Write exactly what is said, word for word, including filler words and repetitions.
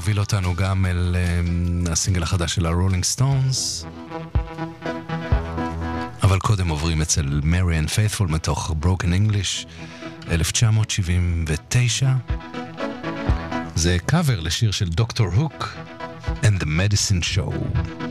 תוביל אותנו גם אל um, הסינגל החדש של הרולינג סטונס. אבל קודם עוברים אצל מריאן פייתפול מתוך Broken English אלף תשע מאות שבעים ותשע. זה קאבר לשיר של דוקטור הוק and the Medicine Show.